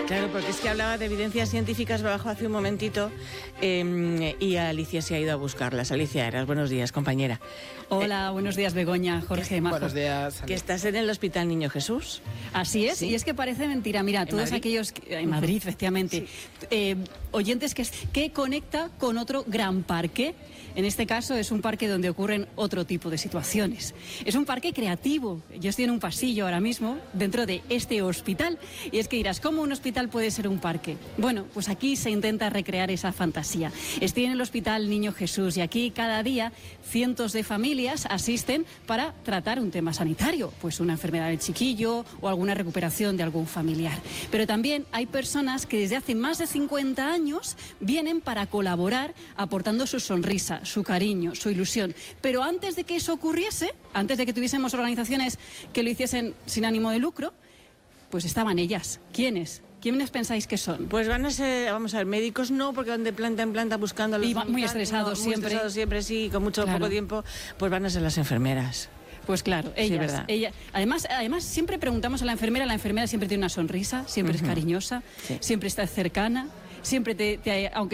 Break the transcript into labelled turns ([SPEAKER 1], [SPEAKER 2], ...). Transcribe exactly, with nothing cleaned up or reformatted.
[SPEAKER 1] Claro, porque es que hablaba de evidencias científicas bajo hace un momentito eh, y Alicia se ha ido a buscarlas. Alicia Eras, buenos días, compañera.
[SPEAKER 2] Hola, eh, buenos días, Begoña, Jorge, Majo.
[SPEAKER 3] Buenos días.
[SPEAKER 1] Que estás en el Hospital Niño Jesús.
[SPEAKER 2] Así es, ¿sí? Y es que parece mentira. Mira, todos
[SPEAKER 1] Madrid?
[SPEAKER 2] aquellos... Que, en Madrid, efectivamente. Sí. Eh, oyentes que, que conecta con otro gran parque. En este caso es un parque donde ocurren otro tipo de situaciones. Es un parque creativo. Yo estoy en un pasillo ahora mismo dentro de este hospital. Y es que dirás, ¿cómo un hospital puede ser un parque? Bueno, pues aquí se intenta recrear esa fantasía. Estoy en el Hospital Niño Jesús y aquí cada día cientos de familias asisten para tratar un tema sanitario, pues una enfermedad del chiquillo o alguna recuperación de algún familiar. Pero también hay personas que desde hace más de cincuenta años vienen para colaborar aportando su sonrisa, su cariño, su ilusión. Pero antes de que eso ocurriese, antes de que tuviésemos organizaciones que lo hiciesen sin ánimo de lucro, pues estaban ellas. ¿Quiénes? ¿Quiénes pensáis que son?
[SPEAKER 1] Pues van a ser, vamos a ver, médicos no, porque van de planta en planta buscando a los...
[SPEAKER 2] Y van muy estresados
[SPEAKER 1] no,
[SPEAKER 2] siempre.
[SPEAKER 1] Muy estresados siempre, sí, con mucho
[SPEAKER 2] Claro.
[SPEAKER 1] poco tiempo, pues van a ser las enfermeras.
[SPEAKER 2] Pues claro, ellas,
[SPEAKER 1] sí, ¿verdad?
[SPEAKER 2] ella, además, además siempre preguntamos a la enfermera, la enfermera siempre tiene una sonrisa, siempre uh-huh. es cariñosa, sí. siempre está cercana, siempre te, te aunque